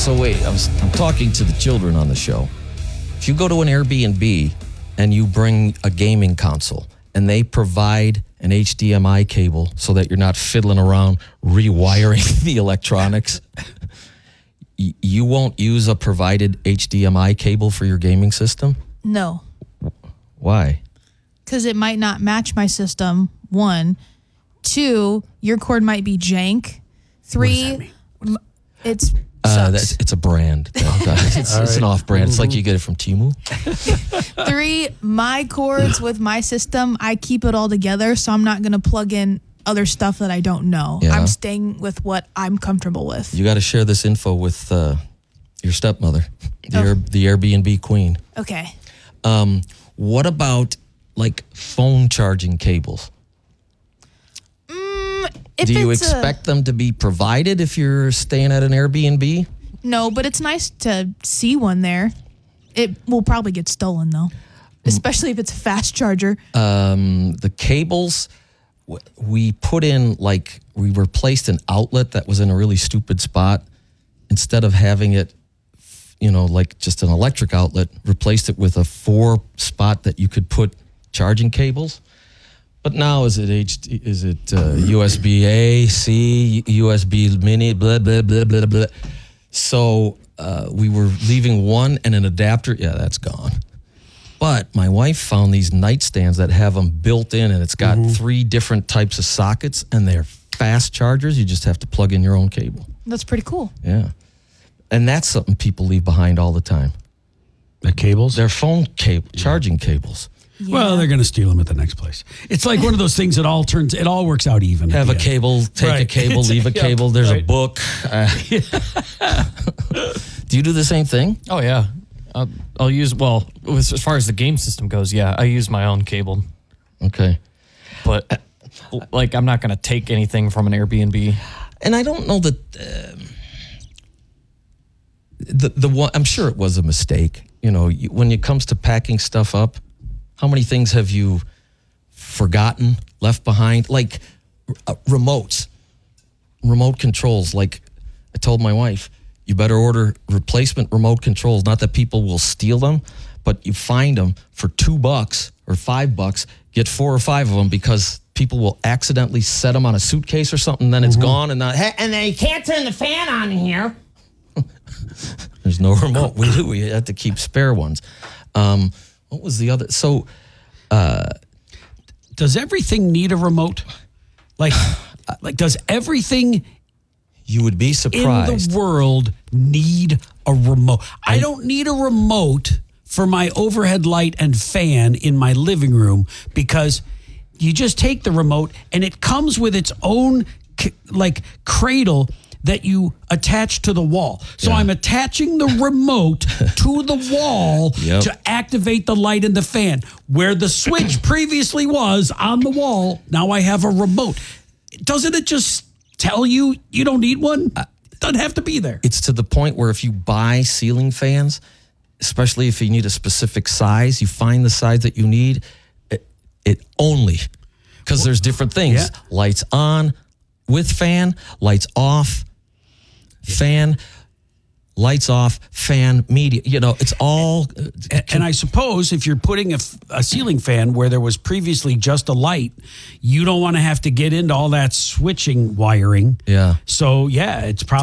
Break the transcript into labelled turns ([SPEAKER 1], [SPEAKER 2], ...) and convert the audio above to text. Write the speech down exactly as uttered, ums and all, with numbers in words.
[SPEAKER 1] So wait, I'm, I'm talking to the children on the show. If you go to an Airbnb and you bring a gaming console and they provide an H D M I cable so that you're not fiddling around rewiring the electronics, y- you won't use a provided H D M I cable for your gaming system?
[SPEAKER 2] No.
[SPEAKER 1] Why?
[SPEAKER 2] Because it might not match my system, one. Two, your cord might be jank. Three, m- it's
[SPEAKER 1] Uh,
[SPEAKER 2] sucks.
[SPEAKER 1] that's, it's a brand. it's, it's
[SPEAKER 3] right.
[SPEAKER 1] an off-brand. It's like you get it from Temu.
[SPEAKER 2] Three, my cords with my system, I keep it all together, so I'm not going to plug in other stuff that I don't know.
[SPEAKER 1] Yeah.
[SPEAKER 2] I'm staying with what I'm comfortable with.
[SPEAKER 1] You got to share this info with uh, your stepmother, the,
[SPEAKER 2] Oh.
[SPEAKER 1] Air, the Airbnb queen.
[SPEAKER 2] Okay.
[SPEAKER 1] Um, what about like phone charging cables?
[SPEAKER 2] If
[SPEAKER 1] Do you
[SPEAKER 2] it's a-
[SPEAKER 1] expect them to be provided if you're staying at an Airbnb?
[SPEAKER 2] No, but it's nice to see one there. It will probably get stolen, though, especially if it's a fast charger.
[SPEAKER 1] Um, the cables, w- we put in like, we replaced an outlet that was in a really stupid spot. Instead of having it, you know, like just an electric outlet, replaced it with a four spot that you could put charging cables. But now is it H D, is it uh, U S B A, C, U S B mini, blah, blah, blah, blah, blah. So uh, we were leaving one and an adapter. Yeah, that's gone. But my wife found these nightstands that have them built in, and it's got
[SPEAKER 3] Mm-hmm.
[SPEAKER 1] three different types of sockets, and they're fast chargers. You just have to plug in your own cable.
[SPEAKER 2] That's pretty cool.
[SPEAKER 1] Yeah. And that's something people leave behind all the time.
[SPEAKER 3] The cables?
[SPEAKER 1] Their phone cable, charging cables.
[SPEAKER 3] Well,
[SPEAKER 2] Yeah.
[SPEAKER 3] they're going to steal them at the next place. It's like one of those things that all turns, it all works out even. at
[SPEAKER 1] Have
[SPEAKER 3] the
[SPEAKER 1] a
[SPEAKER 3] end.
[SPEAKER 1] cable, take a
[SPEAKER 3] Right.
[SPEAKER 1] cable, leave a
[SPEAKER 3] Yeah,
[SPEAKER 1] cable. There's a
[SPEAKER 3] right.
[SPEAKER 1] book. Uh, do you do the same thing?
[SPEAKER 4] Oh yeah, I'll, I'll use well as as far as the game system goes. Yeah, I use my own cable,
[SPEAKER 1] Okay.
[SPEAKER 4] but like I'm not gonna take anything from an Airbnb.
[SPEAKER 1] And I don't know that um the the one. I'm sure it was a mistake. You know, you, when it comes to packing stuff up, how many things have you forgotten, left behind? Like uh, remotes, remote controls. Like I told my wife, you better order replacement remote controls. Not that people will steal them, but you find them for two bucks or five bucks. Get four or five of them because people will accidentally set them on a suitcase or something. Then it's gone, and not, hey, and then you can't turn the fan on in here. There's no remote. We do. We have to keep spare ones. Um, what was the other? So,
[SPEAKER 3] Does everything need a remote? Like, like does everything
[SPEAKER 1] you would be
[SPEAKER 3] in
[SPEAKER 1] surprised.
[SPEAKER 3] the world need a remote? I don't need a remote for my overhead light and fan in my living room because you just take the remote and it comes with its own c- like cradle that you attach to the wall. So
[SPEAKER 1] Yeah.
[SPEAKER 3] I'm attaching the remote to the wall
[SPEAKER 1] Yep.
[SPEAKER 3] to activate the light and the fan. Where the switch previously was on the wall, now I have a remote. Doesn't it just tell you you don't need one? It doesn't have to be there.
[SPEAKER 1] It's to the point where if you buy ceiling fans, especially if you need a specific size, you find the size that you need, it, it only, because there's different things.
[SPEAKER 3] Yeah.
[SPEAKER 1] Lights on with fan, lights off, fan, lights off, fan, media. You know, it's all.
[SPEAKER 3] And, and I suppose if you're putting a, f- a ceiling fan where there was previously just a light, you don't want to have to get into all that switching wiring.
[SPEAKER 1] Yeah.
[SPEAKER 3] So, yeah, it's probably.